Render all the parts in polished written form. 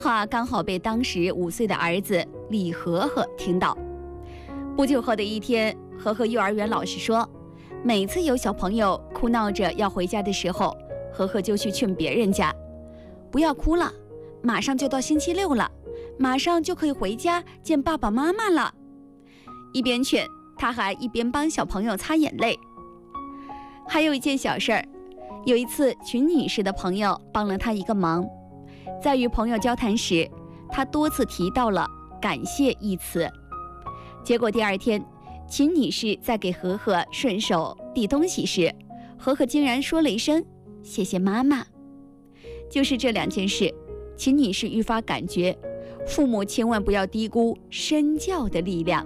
话刚好被当时5岁的儿子李和和听到。不久后的一天，和和幼儿园老师说，每次有小朋友哭闹着要回家的时候，和和就去劝别人家，不要哭了，马上就到星期六了，马上就可以回家见爸爸妈妈了。一边劝，他还一边帮小朋友擦眼泪。还有一件小事儿，有一次群女士的朋友帮了她一个忙，在与朋友交谈时，她多次提到了感谢一词。结果第二天，秦女士在给和和顺手递东西时，和和竟然说了一声谢谢妈妈。就是这2件事，秦女士愈发感觉父母千万不要低估身教的力量。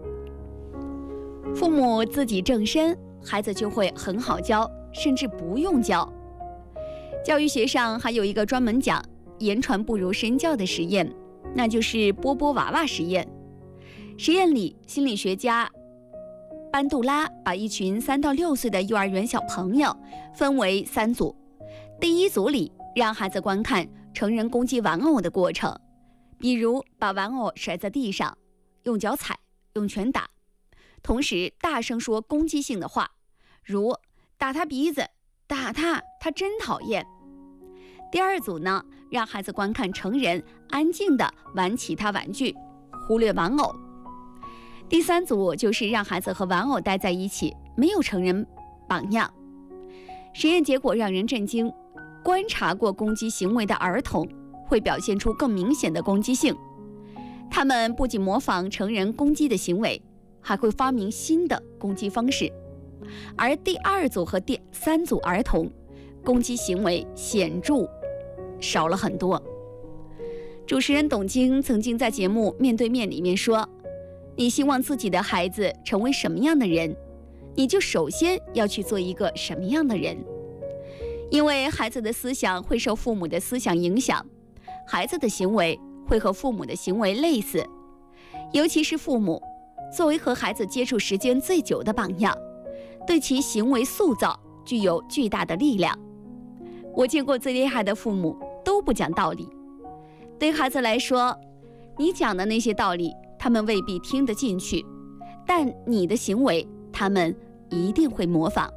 父母自己正身，孩子就会很好教，甚至不用教。教育学上还有一个专门讲言传不如身教的实验，那就是波波娃娃实验。实验里，心理学家班杜拉把一群3到6岁的幼儿园小朋友分为3组。第一组里让孩子观看成人攻击玩偶的过程，比如把玩偶甩在地上，用脚踩，用拳打，同时大声说攻击性的话，如打他鼻子，打他，他真讨厌。第二组呢，让孩子观看成人安静地玩其他玩具，忽略玩偶。第3组就是让孩子和玩偶待在一起，没有成人榜样。实验结果让人震惊，观察过攻击行为的儿童会表现出更明显的攻击性，他们不仅模仿成人攻击的行为，还会发明新的攻击方式。而第2组和第3组儿童攻击行为显著少了很多。主持人董卿曾经在节目《面对面》里面说，你希望自己的孩子成为什么样的人，你就首先要去做一个什么样的人。因为孩子的思想会受父母的思想影响，孩子的行为会和父母的行为类似，尤其是父母作为和孩子接触时间最久的榜样，对其行为塑造具有巨大的力量。我见过最厉害的父母都不讲道理，对孩子来说，你讲的那些道理他们未必听得进去，但你的行为他们一定会模仿。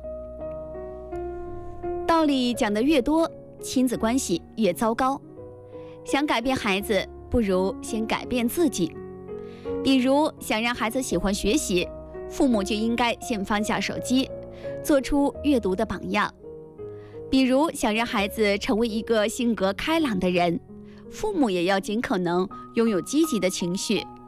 道理讲得越多，亲子关系越糟糕。想改变孩子，不如先改变自己。比如想让孩子喜欢学习，父母就应该先放下手机，做出阅读的榜样。比如想让孩子成为一个性格开朗的人，父母也要尽可能拥有积极的情绪，